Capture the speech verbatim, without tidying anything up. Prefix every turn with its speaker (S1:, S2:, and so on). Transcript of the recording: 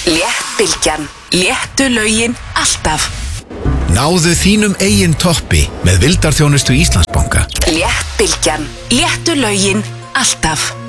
S1: Léttbylgjan. Léttu lögin alltaf.
S2: Náðu þínum eigin toppi með vildarþjónustu Íslandsbanka.
S1: Léttbylgjan. Léttu lögin alltaf.